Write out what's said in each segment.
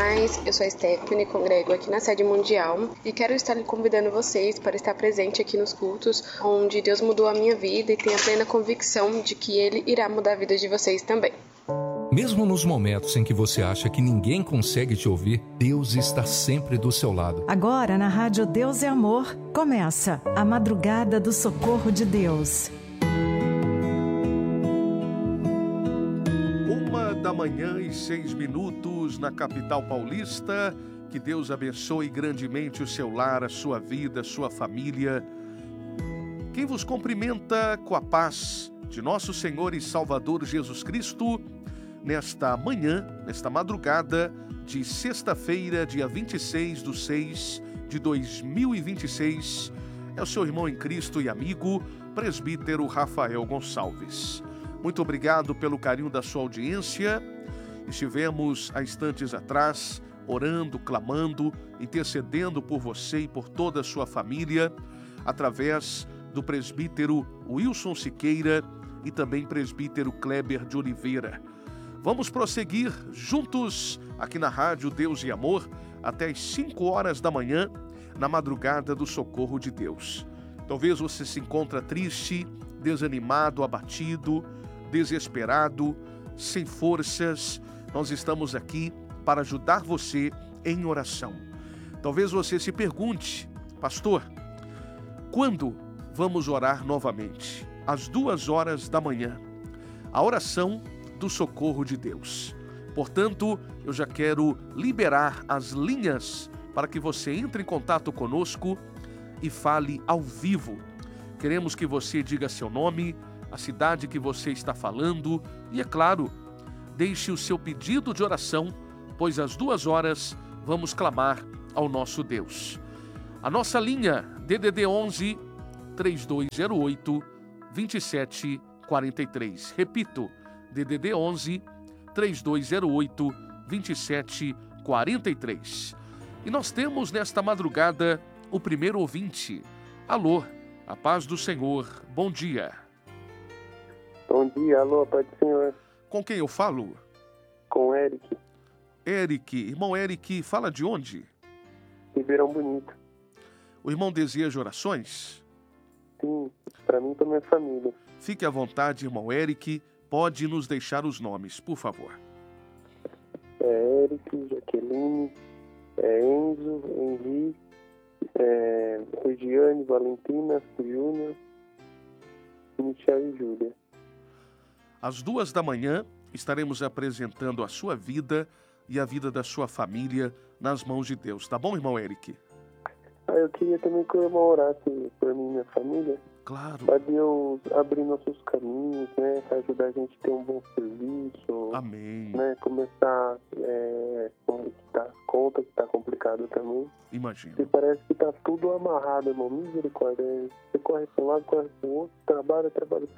irmãs, eu sou a Stephanie, congrego aqui na sede mundial e quero estar convidando vocês para estar presente aqui nos cultos, onde Deus mudou a minha vida e tenho a plena convicção de que Ele irá mudar a vida de vocês também. Mesmo nos momentos em que você acha que ninguém consegue te ouvir, Deus está sempre do seu lado. Agora na Rádio Deus é Amor, começa a Madrugada do Socorro de Deus. 1h06 na capital paulista. Que Deus abençoe grandemente o seu lar, a sua vida, a sua família. Quem vos cumprimenta com a paz de nosso Senhor e Salvador Jesus Cristo, nesta manhã, nesta madrugada de sexta-feira, dia 26/6/2026, é o seu irmão em Cristo e amigo, presbítero Rafael Gonçalves. Muito obrigado pelo carinho da sua audiência. Estivemos há instantes atrás orando, clamando, intercedendo por você e por toda a sua família, através do presbítero Wilson Siqueira e também presbítero Kleber de Oliveira. Vamos prosseguir juntos aqui na Rádio Deus e Amor até as 5 horas da manhã, na madrugada do Socorro de Deus. Talvez você se encontre triste, desanimado, abatido, desesperado, sem forças. Nós estamos aqui para ajudar você em oração. Talvez você se pergunte: pastor, quando vamos orar novamente? Às 2 horas da manhã. A oração do Socorro de Deus. Portanto, eu já quero liberar as linhas para que você entre em contato conosco e fale ao vivo. Queremos que você diga seu nome, a cidade que você está falando e, é claro, deixe o seu pedido de oração, pois às 2 horas vamos clamar ao nosso Deus. A nossa linha DDD 11 3208 2743. Repito, DDD 11 3208 2743. E nós temos nesta madrugada o primeiro ouvinte. Alô, a paz do Senhor, bom dia. Bom dia, alô, paz do Senhor. Com quem eu falo? Com Eric. Eric, irmão Eric, fala de onde? Ribeirão Bonito. O irmão deseja orações? Sim, para mim e para minha família. Fique à vontade, irmão Eric, pode nos deixar os nomes, por favor. É Eric, Jaqueline, Enzo, Henrique, Regiane, Valentina, Júnior, Michel e Júlia. Às 2 da manhã, estaremos apresentando a sua vida e a vida da sua família nas mãos de Deus. Tá bom, irmão Eric? Eu queria também que o irmão orasse por mim e minha família. Claro. Para Deus abrir nossos caminhos, né? Para ajudar a gente a ter um bom serviço. Amém. Né? Começar a conta que está complicado também. Imagina. E parece que está tudo amarrado, irmão. Misericórdia. Você corre para um lado, corre para o outro, trabalha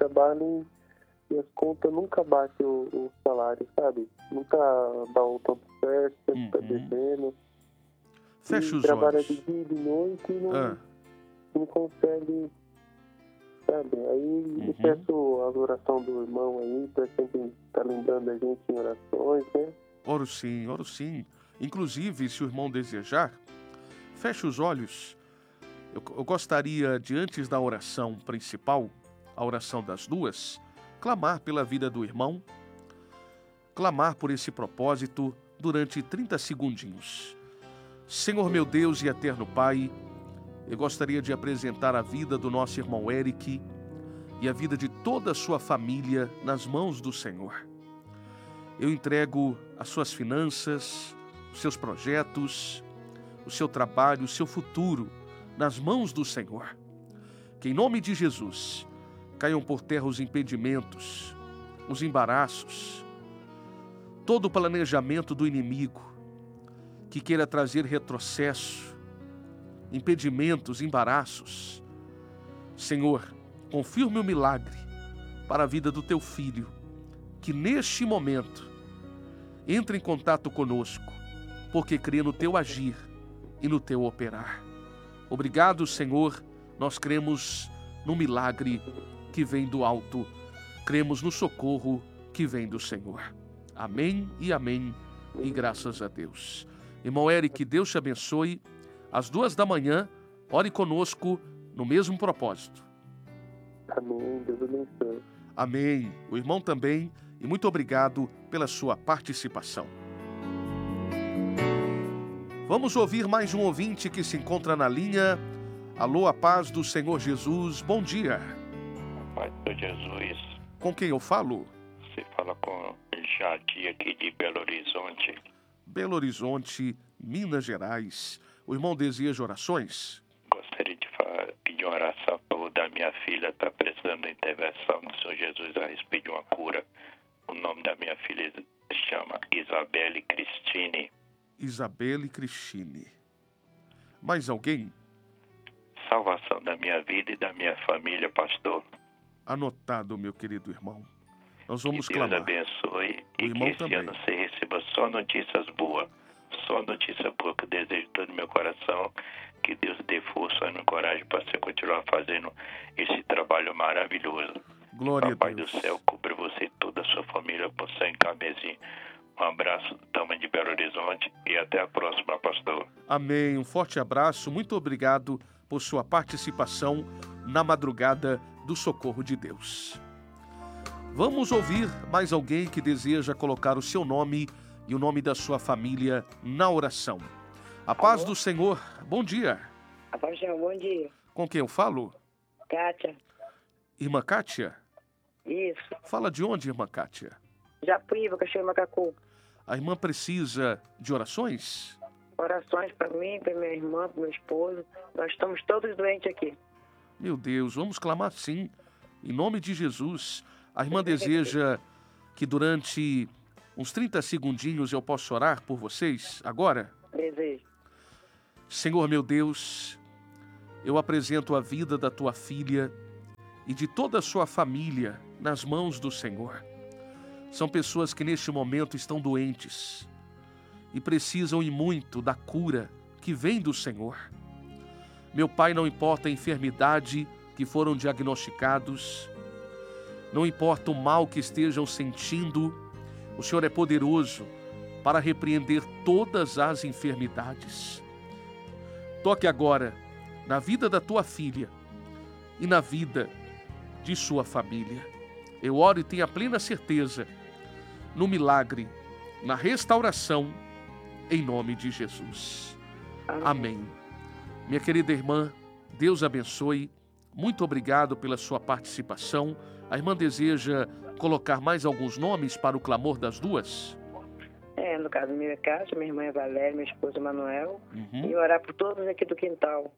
e as contas nunca batem o salário, sabe? Nunca dá o tempo certo, sempre está devendo. Fecha os trabalha olhos. de dia e de noite e não consegue, sabe? Aí eu peço a oração do irmão aí, para sempre estar lembrando a gente em orações, né? Oro sim. Inclusive, se o irmão desejar, feche os olhos. Eu gostaria de, antes da oração principal, a oração das 2, clamar pela vida do irmão, clamar por esse propósito durante 30 segundinhos. Senhor meu Deus e eterno Pai, eu gostaria de apresentar a vida do nosso irmão Eric e a vida de toda a sua família nas mãos do Senhor. Eu entrego as suas finanças, os seus projetos, o seu trabalho, o seu futuro nas mãos do Senhor. Que em nome de Jesus caiam por terra os impedimentos, os embaraços, todo o planejamento do inimigo que queira trazer retrocesso, impedimentos, embaraços. Senhor, confirme o milagre para a vida do teu filho, que neste momento entre em contato conosco, porque crê no teu agir e no teu operar. Obrigado, Senhor, nós cremos no milagre que vem do alto, cremos no socorro que vem do Senhor. Amém e amém, e graças a Deus. Irmão Eric, Deus te abençoe. Às 2 da manhã, ore conosco no mesmo propósito. Amém. Deus abençoe. Amém. O irmão também. E muito obrigado pela sua participação. Vamos ouvir mais um ouvinte que se encontra na linha. Alô, a paz do Senhor Jesus. Bom dia. Pai do Jesus. Com quem eu falo? Você fala com Jadi aqui de Belo Horizonte. Belo Horizonte, Minas Gerais. O irmão deseja orações? Gostaria de pedir uma oração da minha filha. Está precisando da intervenção do Senhor Jesus a respeito de uma cura. O nome da minha filha se chama Isabelle Cristine. Isabelle Cristine. Mais alguém? Salvação da minha vida e da minha família, pastor. Anotado, meu querido irmão. Nós vamos que Deus clamar. abençoe O e irmão que esse também. ano você receba só notícias boas. Só notícia boa que eu desejo de todo meu coração. Que Deus dê força e coragem para você continuar fazendo esse trabalho maravilhoso. Glória Papai a Deus. do céu, cubra você e toda a sua família com sangue cabezinho. Um abraço do tamanho de Belo Horizonte e até a próxima, pastor. Amém. Um forte abraço. Muito obrigado por sua participação na madrugada do Socorro de Deus. Vamos ouvir mais alguém que deseja colocar o seu nome e o nome da sua família na oração. A paz do Senhor. Bom dia. A paz do Senhor, bom dia. Com quem eu falo? Kátia. Irmã Kátia? Isso. Fala de onde, irmã Kátia? Japuíba, Cachoeira Macacu. A irmã precisa de orações? Orações para mim, para minha irmã, para meu esposo. Nós estamos todos doentes aqui. Meu Deus, vamos clamar sim. Em nome de Jesus. A irmã deseja que durante uns 30 segundinhos eu possa orar por vocês agora? Desejo. Senhor meu Deus, eu apresento a vida da tua filha e de toda a sua família nas mãos do Senhor. São pessoas que neste momento estão doentes e precisam e muito da cura que vem do Senhor. Meu Pai, não importa a enfermidade que foram diagnosticados, não importa o mal que estejam sentindo, o Senhor é poderoso para repreender todas as enfermidades. Toque agora na vida da tua filha e na vida de sua família. Eu oro e tenho a plena certeza no milagre, na restauração, em nome de Jesus. Amém. Minha querida irmã, Deus abençoe. Muito obrigado pela sua participação. A irmã deseja colocar mais alguns nomes para o clamor das duas? No caso, minha Cátia, minha irmã é Valéria, meu esposo é Manuel. E orar por todos aqui do quintal.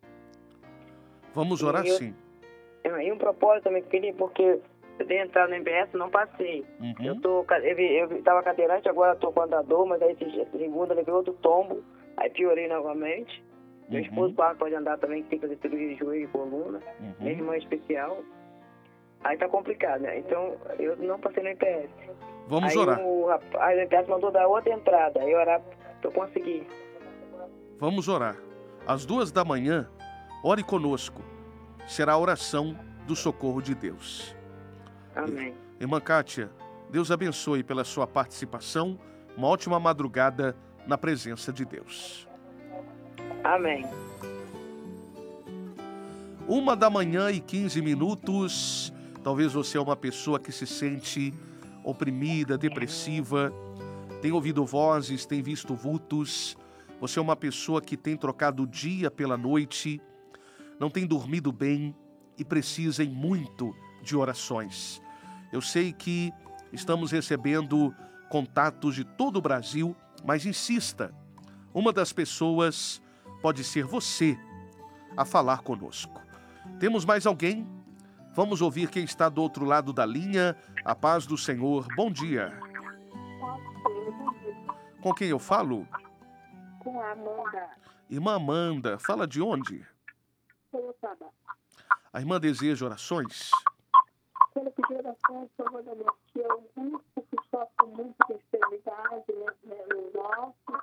Vamos orar sim. E um propósito também que eu queria, porque eu dei entrada no MBS, não passei. Eu estava cadeirante, agora estou com andador, mas aí segunda levei outro tombo, aí piorei novamente. Meu esposo pode andar também, que tem que fazer cirurgia de joelho e coluna. Minha irmã é especial. Aí tá complicado, né? Então, eu não passei no MPS. Vamos aí orar. Aí o MPS mandou dar outra entrada, aí orar pra eu conseguir. Vamos orar. Às 2 da manhã, ore conosco. Será a oração do socorro de Deus. Amém. Irmã Kátia, Deus abençoe pela sua participação. Uma ótima madrugada na presença de Deus. Amém. 1h15. Talvez você é uma pessoa que se sente oprimida, depressiva, tem ouvido vozes, tem visto vultos. Você é uma pessoa que tem trocado o dia pela noite, não tem dormido bem e precisa muito de orações. Eu sei que estamos recebendo contatos de todo o Brasil, mas insista, uma das pessoas pode ser você a falar conosco. Temos mais alguém? Vamos ouvir quem está do outro lado da linha. A paz do Senhor. Bom dia. Com quem eu falo? Com a Amanda. Irmã Amanda, fala de onde? A irmã deseja orações? Quero pedir orações por favor da minha tia Augusta, que sofre muito de enfermidade, nos ossos.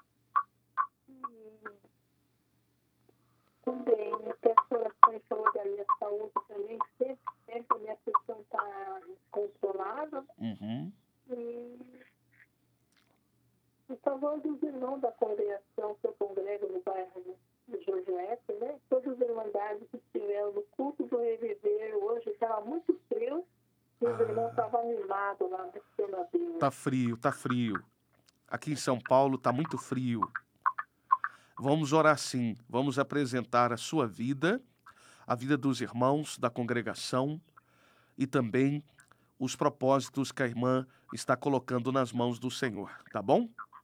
Também peço orações por favor da minha saúde também, sempre a minha pressão está descontrolada. E por favor todos os irmãos da congregação que eu congrego no bairro de Josuete, né? Todas as irmandades que estiveram no culto do Reviver hoje, estava muito frio, e os irmãos estavam animados lá descendo a Deus. Tá frio, tá frio. Aqui em São Paulo tá muito frio. Vamos orar sim, vamos apresentar a sua vida, a vida dos irmãos da congregação e também os propósitos que a irmã está colocando nas mãos do Senhor, tá bom?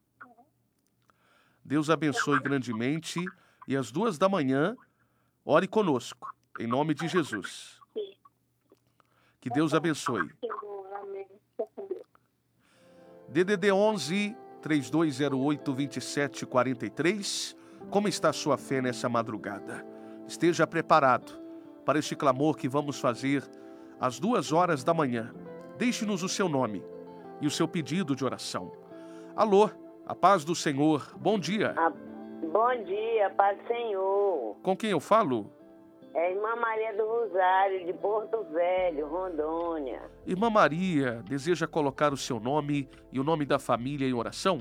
Deus abençoe grandemente e às 2h, ore conosco, em nome de Jesus. Que Deus abençoe. DDD 11 3208 2743. Como está a sua fé nessa madrugada? Esteja preparado para este clamor que vamos fazer às 2h. Deixe-nos o seu nome e o seu pedido de oração. Alô, a paz do Senhor. Bom dia. Bom dia, paz do Senhor. Com quem eu falo? É a Irmã Maria do Rosário, de Porto Velho, Rondônia. Irmã Maria, deseja colocar o seu nome e o nome da família em oração?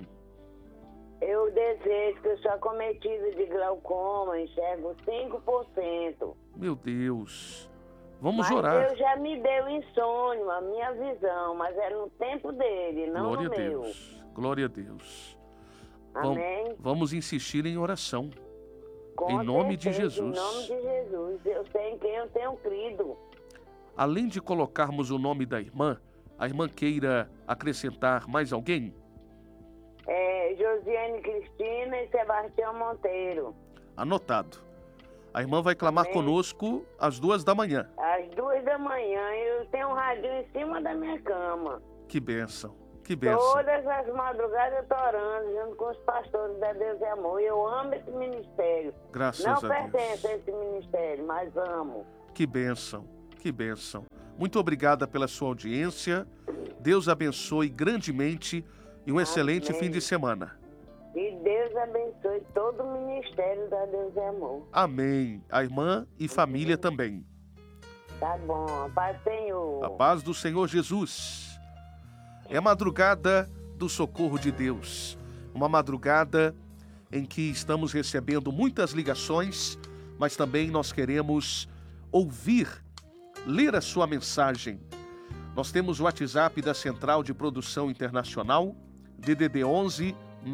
Eu desejo que eu sou acometida de glaucoma, enxergo 5%. Meu Deus. Vamos mas orar. Deus já me deu insônia, a minha visão, mas é no tempo dele, não Glória no a meu. Deus. Glória a Deus. Amém. Vamos insistir em oração. Com em nome certeza, de Jesus. Em nome de Jesus. Eu sei em quem eu tenho crido. Além de colocarmos o nome da irmã, a irmã queira acrescentar mais alguém? Josiane Cristina e Sebastião Monteiro. Anotado. A irmã vai clamar conosco às 2h. Às 2h, eu tenho um radinho em cima da minha cama. Que bênção, que bênção. Todas as madrugadas eu tô orando junto com os pastores da Deus e Amor. Eu amo esse ministério. Graças a Deus. Não pertenço a esse ministério, mas amo. Que bênção, que bênção. Muito obrigada pela sua audiência. Deus abençoe grandemente e um excelente fim de semana. E Deus abençoe todo o ministério da Deus e Amor. Amém. A irmã e família também. Tá bom. A paz do Senhor. A paz do Senhor Jesus. É a madrugada do socorro de Deus. Uma madrugada em que estamos recebendo muitas ligações, mas também nós queremos ouvir, ler a sua mensagem. Nós temos o WhatsApp da Central de Produção Internacional, DDD 11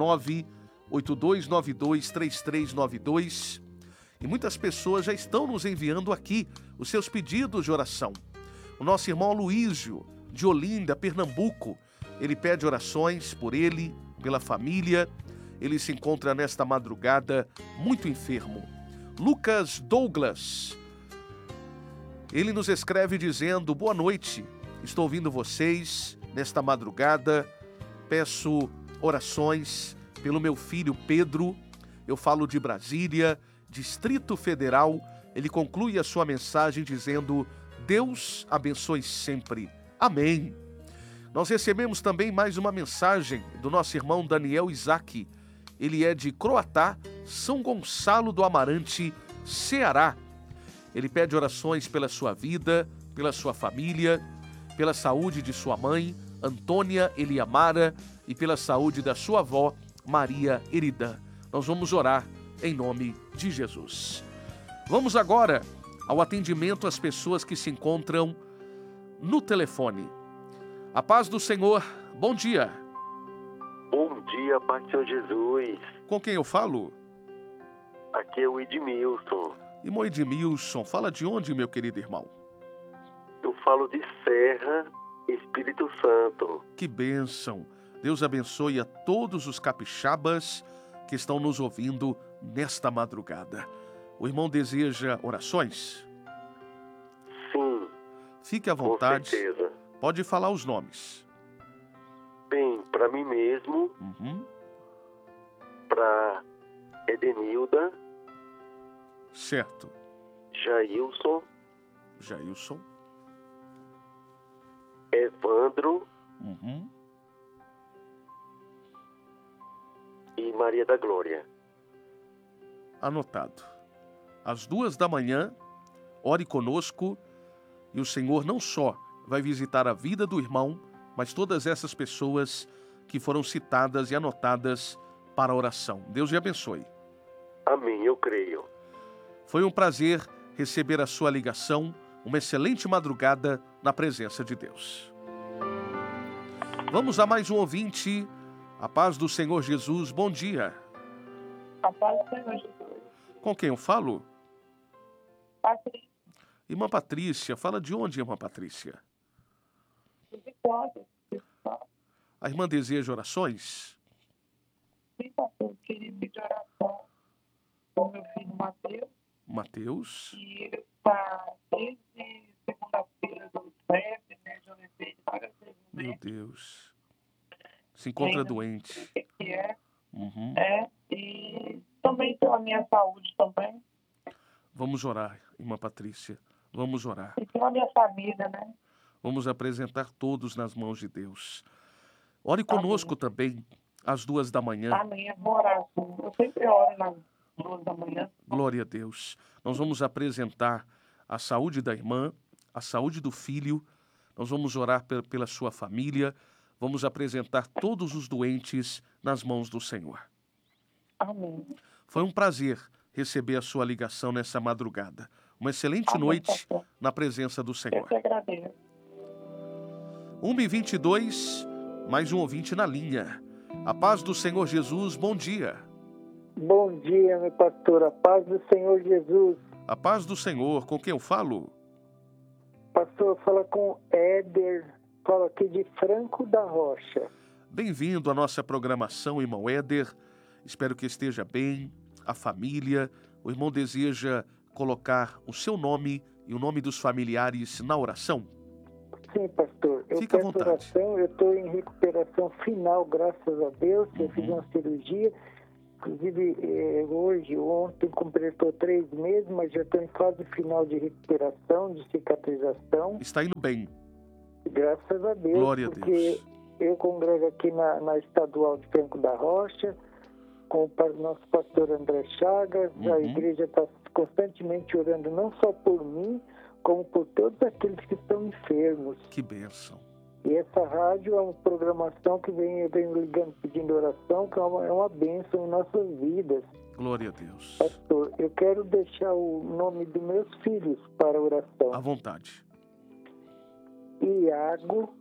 98292 3392. E muitas pessoas já estão nos enviando aqui os seus pedidos de oração. O nosso irmão Luísio, de Olinda, Pernambuco, ele pede orações por ele, pela família. Ele se encontra nesta madrugada muito enfermo. Lucas Douglas, ele nos escreve dizendo: boa noite, estou ouvindo vocês nesta madrugada, peço orações pelo meu filho Pedro. Eu falo de Brasília, Distrito Federal. Ele conclui a sua mensagem dizendo: Deus abençoe sempre. Amém. Nós recebemos também mais uma mensagem do nosso irmão Daniel Isaac. Ele é de Croatá, São Gonçalo do Amarante, Ceará. Ele pede orações pela sua vida, pela sua família, pela saúde de sua mãe, Antônia Eliamara, e pela saúde da sua avó, Maria Erida. Nós vamos orar em nome de Jesus. Vamos agora ao atendimento às pessoas que se encontram no telefone. A paz do Senhor, bom dia. Bom dia, paz do Senhor Jesus. Com quem eu falo? Aqui é o Edmilson. Irmão Edmilson, fala de onde, meu querido irmão? Eu falo de Serra, Espírito Santo. Que bênção. Deus abençoe a todos os capixabas que estão nos ouvindo nesta madrugada. O irmão deseja orações? Sim. Fique à vontade. Com certeza. Pode falar os nomes. Bem, para mim mesmo, para Edenilda. Certo. Jailson. Evandro. E Maria da Glória. Anotado. Às 2h, ore conosco e o Senhor não só vai visitar a vida do irmão, mas todas essas pessoas que foram citadas e anotadas para a oração. Deus lhe abençoe. Amém, eu creio. Foi um prazer receber a sua ligação. Uma excelente madrugada na presença de Deus. Vamos a mais um ouvinte. A paz do Senhor Jesus, bom dia. A paz do Senhor Jesus. Com quem eu falo? Patrícia. Irmã Patrícia, fala de onde, irmã Patrícia? De Cláudia. A irmã deseja orações? Sim, pastor, queria pedir oração com meu filho Mateus. Mateus. E ele está desde segunda-feira do febre, né? Já levei várias vezes. Meu Deus. Se encontra doente. O que é. Uhum. E também pela minha saúde também. Vamos orar, irmã Patrícia. Vamos orar. E pela minha família, né? Vamos apresentar todos nas mãos de Deus. Ore conosco também, às 2h. Amém, eu vou orar. Eu sempre oro nas 2h. Glória a Deus. Nós vamos apresentar a saúde da irmã, a saúde do filho. Nós vamos orar pela sua família. Vamos apresentar todos os doentes nas mãos do Senhor. Amém. Foi um prazer receber a sua ligação nessa madrugada. Uma excelente noite na presença do Senhor. Eu te agradeço. 1h22, mais um ouvinte na linha. A paz do Senhor Jesus, bom dia. Bom dia, meu pastor. A paz do Senhor Jesus. A paz do Senhor, com quem eu falo? Pastor, fala com Éder, fala aqui de Franco da Rocha. Bem-vindo à nossa programação, irmão Éder. Espero que esteja bem, a família. O irmão deseja colocar o seu nome e o nome dos familiares na oração? Sim, pastor. Eu Fica à peço vontade. oração, eu estou em recuperação final, graças a Deus. Eu fiz uma cirurgia. Inclusive, ontem completou 3 meses, mas já estou em fase final de recuperação, de cicatrização. Está indo bem. Graças a Deus. Glória a porque Deus. Eu congrego aqui na Estadual de Franco da Rocha, com o nosso pastor André Chagas. A igreja está constantemente orando, não só por mim, como por todos aqueles que estão enfermos. Que bênção. E essa rádio é uma programação que eu venho ligando pedindo oração, que é uma bênção em nossas vidas. Glória a Deus. Pastor, eu quero deixar o nome dos meus filhos para a oração. À vontade. Iago,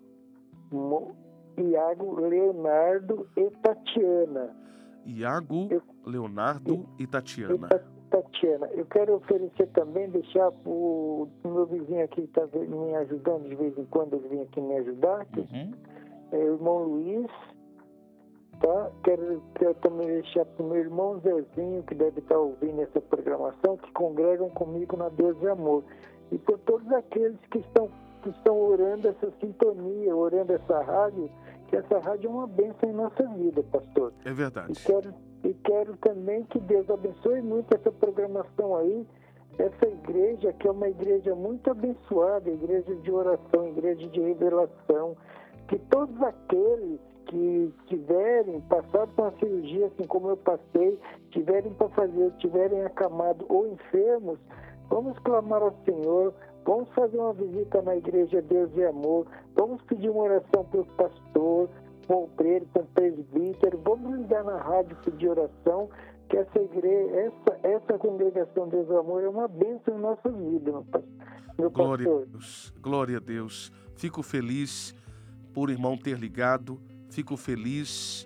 Leonardo e Tatiana. Iago, Leonardo e Tatiana. Tatiana, eu quero oferecer também, deixar o meu vizinho aqui que está me ajudando de vez em quando, ele vem aqui me ajudar, é o irmão Luiz, tá? Quero também deixar para o meu irmão Zezinho, que deve estar ouvindo essa programação, que congregam comigo na Deus de Amor. E por todos aqueles que estão orando essa sintonia, orando essa rádio, que essa rádio é uma bênção em nossa vida, pastor. É verdade. E quero também que Deus abençoe muito essa programação aí, essa igreja, que é uma igreja muito abençoada, igreja de oração, igreja de revelação, que todos aqueles que tiverem passado por uma cirurgia, assim como eu passei, tiverem para fazer, tiverem acamado ou enfermos, vamos clamar ao Senhor, vamos fazer uma visita na igreja Deus de Amor, vamos pedir uma oração para o pastor, com o presbítero, vamos ligar na rádio pedir oração, que essa igreja, essa congregação Deus do Amor é uma bênção em nossa vida, meu Glória pastor. a Deus, glória a Deus. Fico feliz por o irmão ter ligado, fico feliz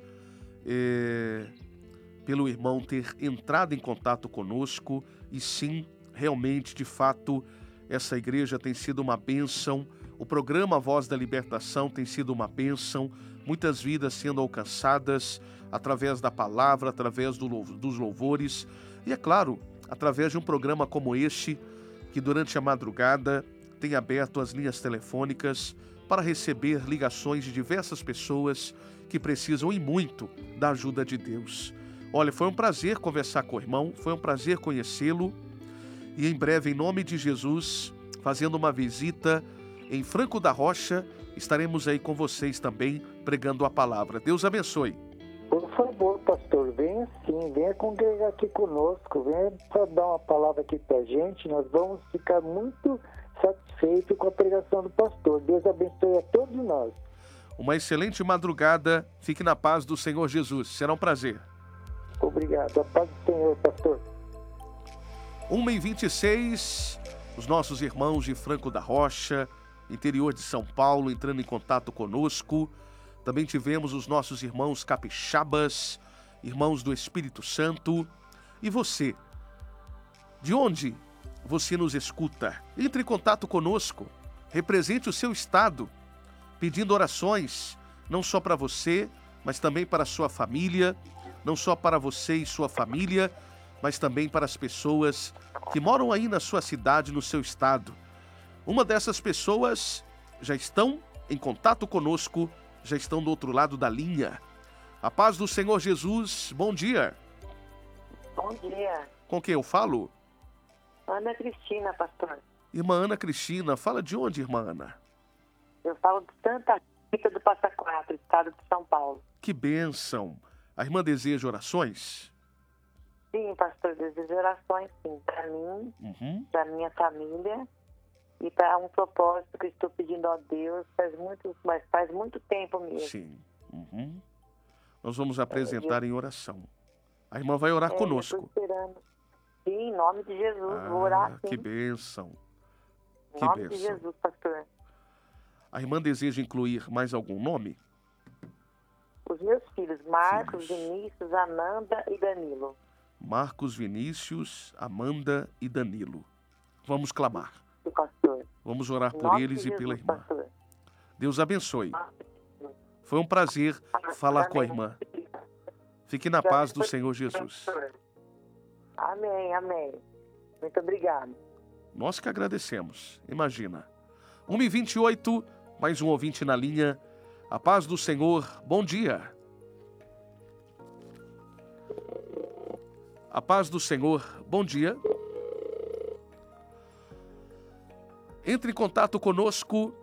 pelo irmão ter entrado em contato conosco e sim, realmente, de fato, essa igreja tem sido uma bênção, o programa Voz da Libertação tem sido uma bênção, muitas vidas sendo alcançadas através da palavra, através dos louvores e, é claro, através de um programa como este, que durante a madrugada tem aberto as linhas telefônicas para receber ligações de diversas pessoas que precisam e muito da ajuda de Deus. Olha, foi um prazer conversar com o irmão, foi um prazer conhecê-lo e em breve, em nome de Jesus, fazendo uma visita em Franco da Rocha, estaremos aí com vocês também, pregando a palavra. Deus abençoe. Por favor, pastor, venha sim, venha congregar aqui conosco, venha para dar uma palavra aqui para a gente, nós vamos ficar muito satisfeitos com a pregação do pastor. Deus abençoe a todos nós. Uma excelente madrugada, fique na paz do Senhor Jesus, será um prazer. Obrigado. A paz do Senhor, pastor. 1h26, os nossos irmãos de Franco da Rocha, interior de São Paulo, entrando em contato conosco. Também tivemos os nossos irmãos capixabas, irmãos do Espírito Santo. E você? De onde você nos escuta? Entre em contato conosco, represente o seu estado, pedindo orações, não só para você, mas também para a sua família, não só para você e sua família, mas também para as pessoas que moram aí na sua cidade, no seu estado. Uma dessas pessoas já estão em contato conosco, já estão do outro lado da linha. A paz do Senhor Jesus, bom dia. Bom dia. Com quem eu falo? Ana Cristina, pastor. Irmã Ana Cristina, fala de onde, irmã Ana? Eu falo de Santa Rita do Passa Quatro, estado de São Paulo. Que bênção. A irmã deseja orações? Sim, pastor, desejo orações, sim, para mim, para minha família e para um propósito que eu estou pedindo a Deus faz muito tempo mesmo. Sim. Nós vamos apresentar em oração. A irmã vai orar conosco. Eu estou esperando. Sim, em nome de Jesus, vou orar sim. Que bênção. Em nome de Jesus, pastor. A irmã deseja incluir mais algum nome? Os meus filhos, Marcos, Vinícius, Amanda e Danilo. Marcos, Vinícius, Amanda e Danilo. Vamos clamar. Pastor. Vamos orar por eles e pela irmã. Pastor. Deus abençoe. Foi um prazer falar com a irmã. Fique na paz do Senhor Jesus. Amém, amém. Muito obrigado. Nós que agradecemos. Imagina. 1h28, mais um ouvinte na linha. A paz do Senhor, bom dia. A paz do Senhor, bom dia. Entre em contato conosco